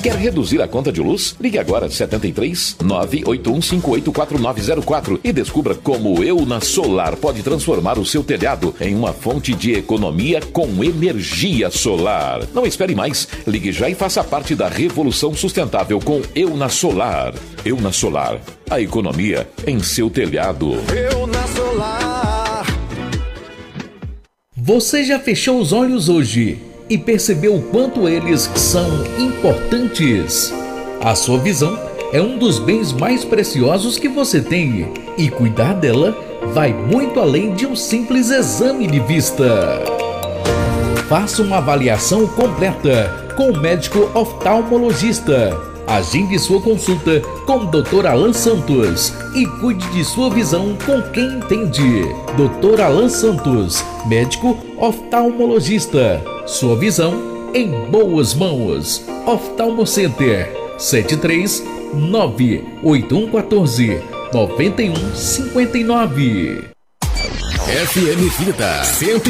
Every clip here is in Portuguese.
Quer reduzir a conta de luz? Ligue agora 73 981584904 e descubra como Eu na Solar pode transformar o seu telhado em uma fonte de economia com energia solar. Não espere mais. Ligue já e faça parte da revolução sustentável com Eu na Solar. Eu na Solar. A economia em seu telhado. Eu na Solar. Você já fechou os olhos hoje e percebeu o quanto eles são importantes? A sua visão é um dos bens mais preciosos que você tem, e cuidar dela vai muito além de um simples exame de vista. Faça uma avaliação completa com o médico oftalmologista. Agende sua consulta com o Dr. Alan Santos e cuide de sua visão com quem entende. Dr. Alan Santos, médico oftalmologista. Sua visão em boas mãos. Oftalmo Center 73981149159. FM Vida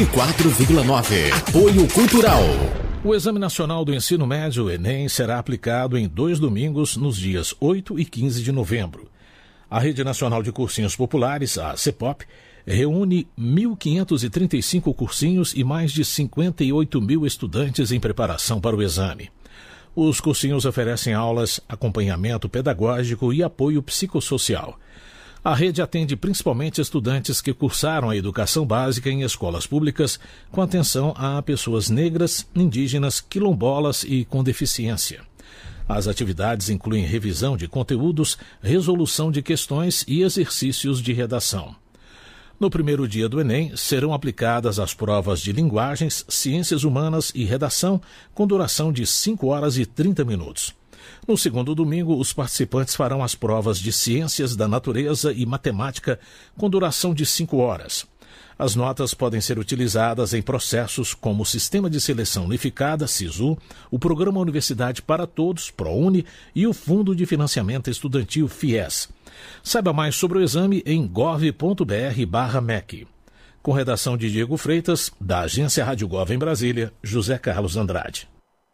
104,9. Apoio Cultural. O Exame Nacional do Ensino Médio, Enem, será aplicado em 2 domingos, nos dias 8 e 15 de novembro. A Rede Nacional de Cursinhos Populares, a CEPOP, reúne 1.535 cursinhos e mais de 58 mil estudantes em preparação para o exame. Os cursinhos oferecem aulas, acompanhamento pedagógico e apoio psicossocial. A rede atende principalmente estudantes que cursaram a educação básica em escolas públicas, com atenção a pessoas negras, indígenas, quilombolas e com deficiência. As atividades incluem revisão de conteúdos, resolução de questões e exercícios de redação. No primeiro dia do Enem, serão aplicadas as provas de linguagens, ciências humanas e redação, com duração de 5 horas e 30 minutos. No segundo domingo, os participantes farão as provas de Ciências da Natureza e Matemática, com duração de 5 horas. As notas podem ser utilizadas em processos como o Sistema de Seleção Unificada, SISU, o Programa Universidade para Todos, ProUni, e o Fundo de Financiamento Estudantil, FIES. Saiba mais sobre o exame em gov.br/MEC. Com redação de Diego Freitas, da Agência Rádio Gov em Brasília, José Carlos Andrade.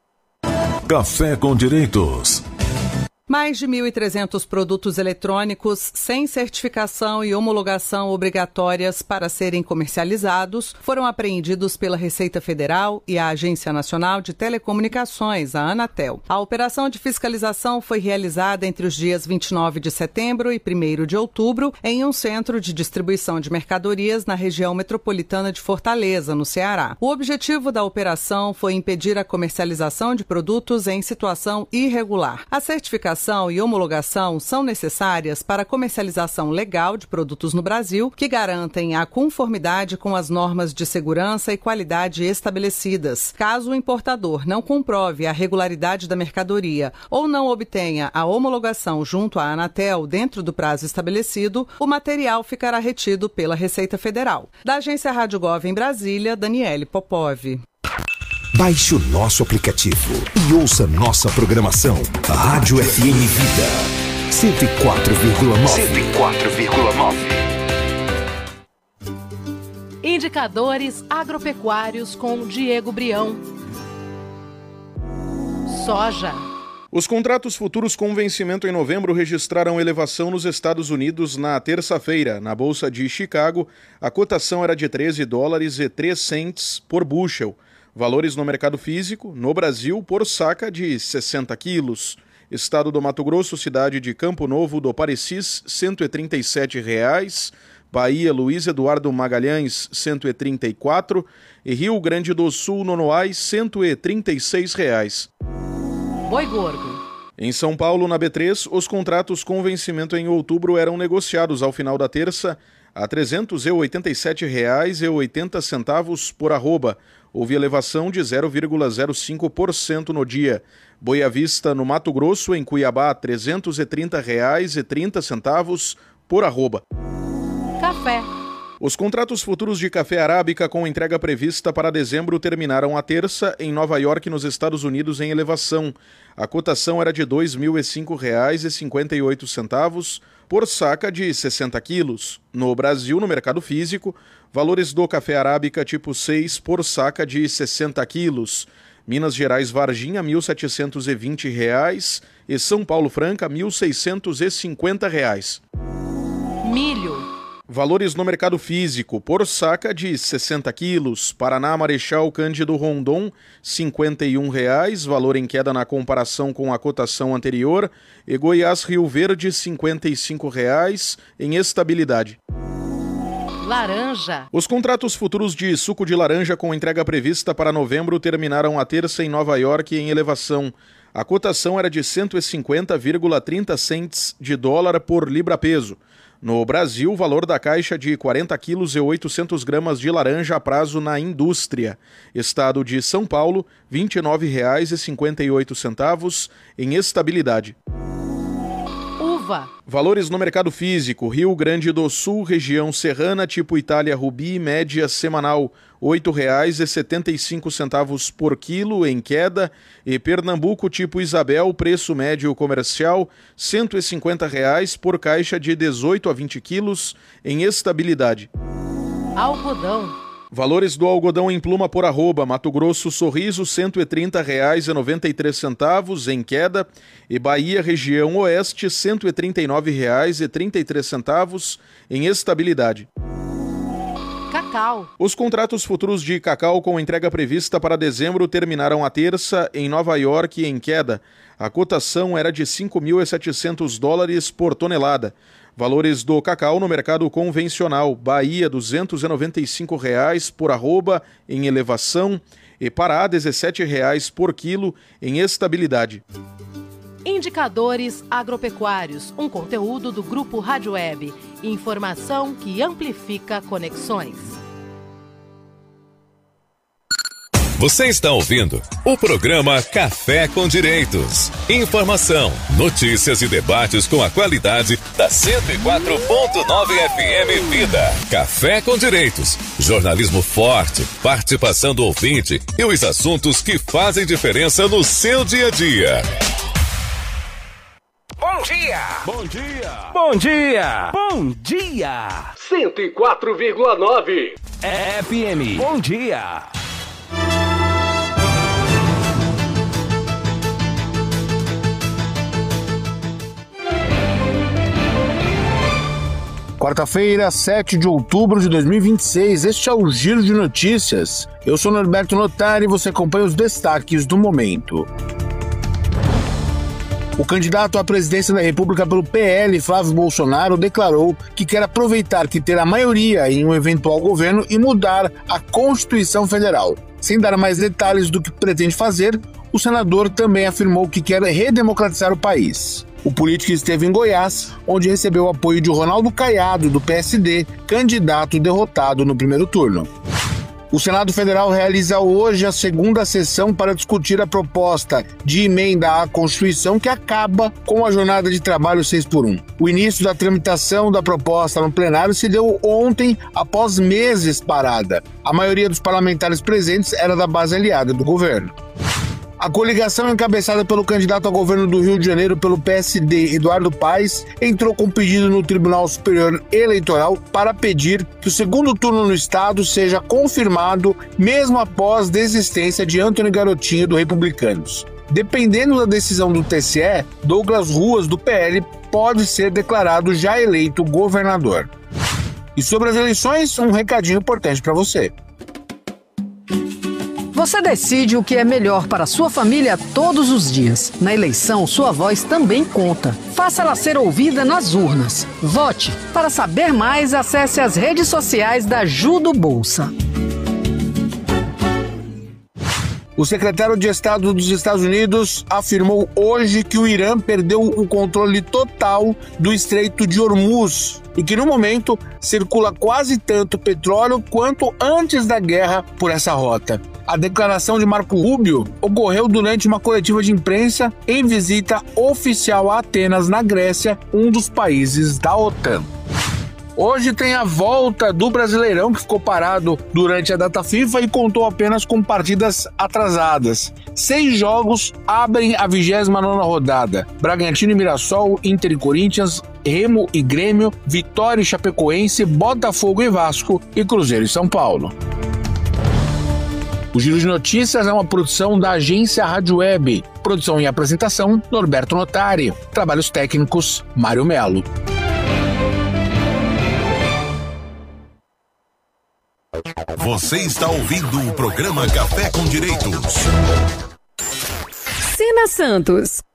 Café com Direitos. Mais de 1.300 produtos eletrônicos sem certificação e homologação obrigatórias para serem comercializados foram apreendidos pela Receita Federal e a Agência Nacional de Telecomunicações, a Anatel. A operação de fiscalização foi realizada entre os dias 29 de setembro e 1º de outubro em um centro de distribuição de mercadorias na região metropolitana de Fortaleza, no Ceará. O objetivo da operação foi impedir a comercialização de produtos em situação irregular. A certificação e homologação são necessárias para a comercialização legal de produtos no Brasil que garantem a conformidade com as normas de segurança e qualidade estabelecidas. Caso o importador não comprove a regularidade da mercadoria ou não obtenha a homologação junto à Anatel dentro do prazo estabelecido, o material ficará retido pela Receita Federal. Da Agência Rádio Gov em Brasília, Daniele Popov. Baixe o nosso aplicativo e ouça nossa programação. Rádio FM Vida 104,9. Indicadores agropecuários com Diego Brião. Soja. Os contratos futuros com vencimento em novembro registraram elevação nos Estados Unidos na terça-feira. Na Bolsa de Chicago, a cotação era de $13,03 por bushel. Valores no mercado físico, no Brasil, por saca de 60 quilos. Estado do Mato Grosso, cidade de Campo Novo do Parecis, R$ 137,00. Bahia, Luiz Eduardo Magalhães, R$ 134,00. E Rio Grande do Sul, Nonoai, R$ 136,00. Boi gordo. Em São Paulo, na B3, os contratos com vencimento em outubro eram negociados ao final da terça a R$ 387,80 por arroba. Houve elevação de 0,05% no dia. Boi à vista no Mato Grosso, em Cuiabá, R$ 330,30 por arroba. Café. Os contratos futuros de café arábica com entrega prevista para dezembro terminaram a terça em Nova York, nos Estados Unidos, em elevação. A cotação era de R$ 2.005,58 por saca de 60 quilos. No Brasil, no mercado físico, valores do café arábica tipo 6 por saca de 60 quilos. Minas Gerais Varginha, R$ 1.720 e São Paulo Franca, R$ 1.650. Milho. Valores no mercado físico, por saca de 60 quilos, Paraná Marechal Cândido Rondon, R$ 51,00, valor em queda na comparação com a cotação anterior, e Goiás Rio Verde, R$ 55,00, em estabilidade. Laranja. Os contratos futuros de suco de laranja com entrega prevista para novembro terminaram a terça em Nova York em elevação. A cotação era de 150,30 cents de dólar por libra-peso. No Brasil, o valor da caixa de 40 quilos e 800 gramas de laranja a prazo na indústria. Estado de São Paulo, R$ 29,58, em estabilidade. Uva. Valores no mercado físico, Rio Grande do Sul, região serrana, tipo Itália Rubi, média semanal R$ 8,75 por quilo, em queda, e Pernambuco, tipo Isabel, preço médio comercial R$ 150,00 por caixa de 18 a 20 quilos, em estabilidade. Algodão. Valores do algodão em pluma por arroba, Mato Grosso Sorriso, R$ 130,93, em queda, e Bahia, região oeste, R$ 139,33, em estabilidade. Cacau. Os contratos futuros de cacau com entrega prevista para dezembro terminaram a terça em Nova York em queda. A cotação era de 5.700 dólares por tonelada. Valores do cacau no mercado convencional, Bahia R$ 295,00 por arroba, em elevação, e Pará R$ 17,00 por quilo, em estabilidade. Indicadores agropecuários, um conteúdo do Grupo Rádio Web. Informação que amplifica conexões. Você está ouvindo o programa Café com Direitos. Informação, notícias e debates com a qualidade da 104.9 FM Vida. Café com Direitos. Jornalismo forte, participação do ouvinte e os assuntos que fazem diferença no seu dia a dia. Bom dia! Bom dia! Bom dia! Bom dia! 104,9 FM. Bom dia! Quarta-feira, 7 de outubro de 2026, este é o Giro de Notícias. Eu sou Norberto Notari e você acompanha os destaques do momento. O candidato à presidência da República pelo PL, Flávio Bolsonaro, declarou que quer aproveitar que terá maioria em um eventual governo e mudar a Constituição Federal. Sem dar mais detalhes do que pretende fazer, o senador também afirmou que quer redemocratizar o país. O político esteve em Goiás, onde recebeu o apoio de Ronaldo Caiado, do PSD, candidato derrotado no primeiro turno. O Senado Federal realiza hoje a segunda sessão para discutir a proposta de emenda à Constituição que acaba com a jornada de trabalho 6x1. O início da tramitação da proposta no plenário se deu ontem, após meses parada. A maioria dos parlamentares presentes era da base aliada do governo. A coligação encabeçada pelo candidato ao governo do Rio de Janeiro pelo PSD, Eduardo Paes, entrou com pedido no Tribunal Superior Eleitoral para pedir que o segundo turno no estado seja confirmado mesmo após desistência de Antony Garotinho do Republicanos. Dependendo da decisão do TSE, Douglas Ruas, do PL, pode ser declarado já eleito governador. E sobre as eleições, um recadinho importante para você. Você decide o que é melhor para sua família todos os dias. Na eleição, sua voz também conta. Faça ela ser ouvida nas urnas. Vote. Para saber mais, acesse as redes sociais da Judo Bolsa. O secretário de Estado dos Estados Unidos afirmou hoje que o Irã perdeu o controle total do Estreito de Hormuz e que, no momento, circula quase tanto petróleo quanto antes da guerra por essa rota. A declaração de Marco Rubio ocorreu durante uma coletiva de imprensa em visita oficial a Atenas, na Grécia, um dos países da OTAN. Hoje tem a volta do Brasileirão, que ficou parado durante a data FIFA e contou apenas com partidas atrasadas. 6 jogos abrem a 29ª rodada. Bragantino e Mirassol, Inter e Corinthians, Remo e Grêmio, Vitória e Chapecoense, Botafogo e Vasco e Cruzeiro e São Paulo. O Giro de Notícias é uma produção da agência Rádio Web. Produção e apresentação, Norberto Notari. Trabalhos técnicos, Mário Melo. Você está ouvindo o programa Café com Direitos. Sena Santos.